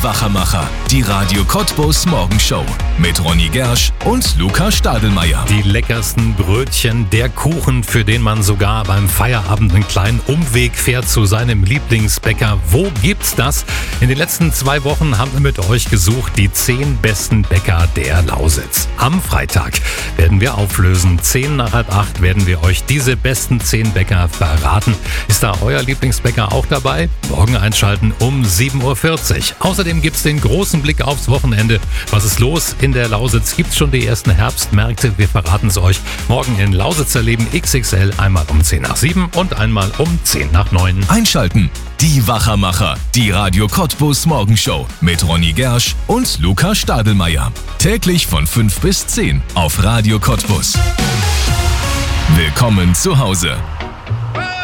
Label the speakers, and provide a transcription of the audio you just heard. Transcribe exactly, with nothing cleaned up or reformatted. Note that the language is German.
Speaker 1: Wachermacher, die Radio Cottbus Morgenshow mit Ronny Gersch und Luca Stadelmeier.
Speaker 2: Die leckersten Brötchen, der Kuchen, für den man sogar beim Feierabend einen kleinen Umweg fährt zu seinem Lieblingsbäcker. Wo gibt's das? In den letzten zwei Wochen haben wir mit euch gesucht, die zehn besten Bäcker der Lausitz. Am Freitag werden wir auflösen. Zehn nach halb acht werden wir euch diese besten zehn Bäcker verraten. Ist da euer Lieblingsbäcker auch dabei? Morgen einschalten um sieben Uhr vierzig. Außerdem gibt's den großen Blick aufs Wochenende. Was ist los in der Lausitz? Gibt's schon die ersten Herbstmärkte? Wir verraten es euch morgen in Lausitzer Leben X X L, einmal um zehn nach sieben und einmal um zehn nach neun.
Speaker 1: Einschalten. Die Wachermacher, die Radio Cottbus Morgenshow mit Ronny Gersch und Luca Stadelmeier. Täglich von fünf bis zehn auf Radio Cottbus. Willkommen zu Hause.